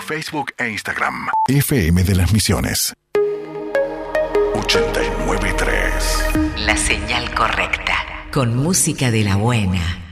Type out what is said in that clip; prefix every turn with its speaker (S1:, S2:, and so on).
S1: Facebook e Instagram. FM de las Misiones 89.3.
S2: La señal correcta. Con música de la buena.